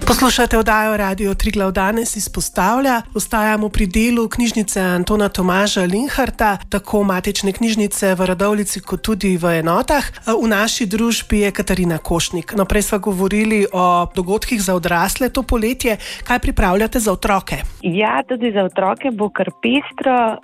Poslušate oddajo Radio Triglav danes izpostavlja. Ostajamo pri delu knjižnice Antona Tomaža Linharta, tako matične knjižnice v Radovljici kot tudi v enotah. V naši družbi je Katarina Košnik. No, prej sva govorili o dogodkih za odrasle to poletje. Kaj pripravljate za otroke? Ja, tudi za otroke bo kar pestro.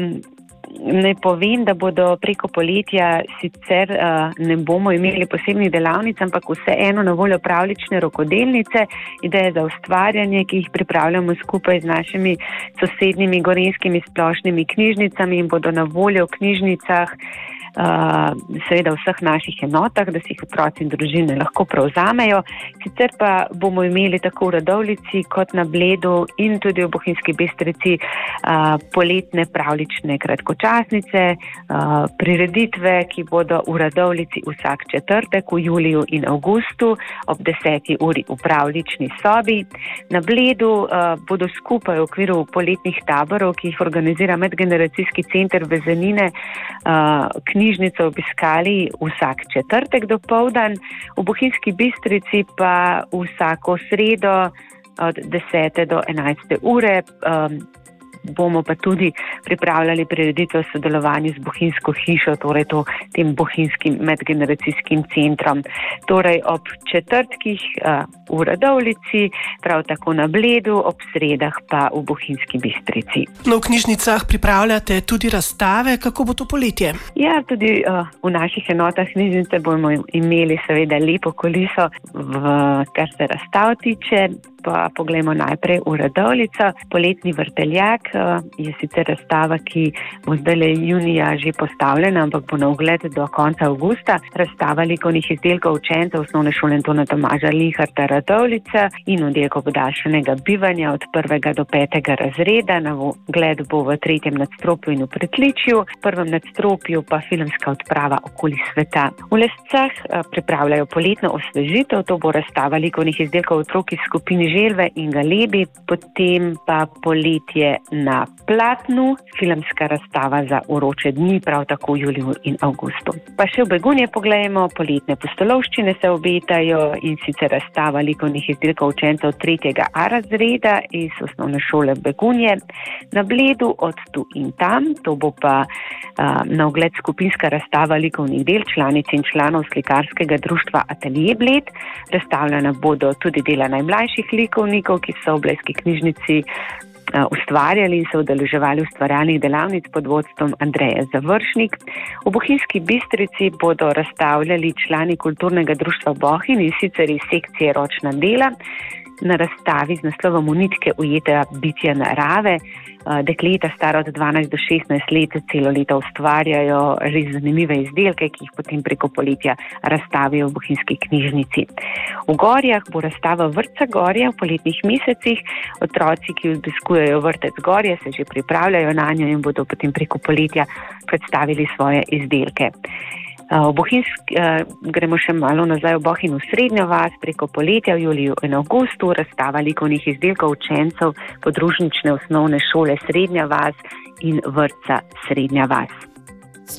Naj povem, da bodo preko poletja sicer ne bomo imeli posebnih delavnic, ampak vseeno na voljo pravljične rokodelnice, ideje za ustvarjanje, ki jih pripravljamo skupaj z našimi sosednjimi gorenjskimi splošnimi knjižnicami in bodo na voljo v knjižnicah seveda v vseh naših enotah, da si jih otroci in družine lahko prevzamejo. Sicer pa bomo imeli tako v Radovljici kot na Bledu in tudi v Bohinjski Bistrici poletne pravljične kratkočasnice, prireditve, ki bodo v Radovljici vsak četrtek v juliju in avgustu ob 10. uri v pravljični sobi. Na Bledu bodo skupaj v okviru poletnih taborov, ki jih organizira Medgeneracijski center Vezenine, knjižnico obiskali vsak četrtek dopoldan, v Bohinjski Bistrici pa vsako sredo od 10. do 11. ure. Bomo pa tudi pripravljali prireditve v sodelovanju z Bohinjsko hišo, torej tem Bohinjskim medgeneracijskim centrom. Torej ob četrtkih v Radovljici, prav tako na Bledu, ob sredah pa v Bohinjski Bistrici. No, v knjižnicah pripravljate tudi razstave. Kako bo to poletje? Ja, tudi v naših enotah knjižnice bomo imeli seveda lepo kuliso, kar se razstav tiče. Pa poglejmo najprej v Radovljico. Poletni vrteljak je sicer razstava, ki bo zdaj junija že postavljena, ampak bo na ogled do konca avgusta. Razstava likovnih izdelkov učencev osnovne šole Antona Tomaža Linharta Radovljica in oddelkov podaljšanega bivanja od 1. do 5. razreda. Na ogled bo v 3. nadstropju in v pritličju, v 1. nadstropju pa filmska odprava okoli sveta. V Lescah pripravljajo poletno osvežitev, to bo razstava likovnih izdelkov otrok iz skupine Želve in Galebi, potem pa poletje na platnu, filmska razstava za vroče dni, prav tako v juliju in avgustu. Pa še v Begunje poglejmo, poletne pustolovščine se obetajo in sicer razstava likovnih izdelkov učencev 3. A razreda iz osnovne šole Begunje. Na Bledu od tu in tam, to bo pa na ogled skupinska razstava likovnih del članic in članov slikarskega društva Atelje Bled. Razstavljena bodo tudi dela najmlajših likovnikov, ki so v blejski knjižnici ustvarjali in se udeleževali ustvarjalnih delavnic pod vodstvom Andreje Završnik. V Bohinjski Bistrici bodo razstavljali člani kulturnega društva Bohinj in sicer iz sekcije ročna dela. Na razstavi z naslovom V nitke ujeta bitja narave. Dekleta stara od 12 do 16 let celo leto ustvarjajo res zanimive izdelke, ki jih potem preko poletja razstavijo v Bohinjski knjižnici. V Gorjah bo razstava vrtca Gorje v poletnih mesecih. Otroci, ki obiskujejo vrtec Gorje, se že pripravljajo na njo in bodo potem preko poletja predstavili svoje izdelke. Gremo še malo nazaj v Bohinj v Srednjo vas, preko poletja v juliju in avgustu, razstava likovnih izdelkov učencev podružnične osnovne šole Srednja vas in vrtca Srednja vas.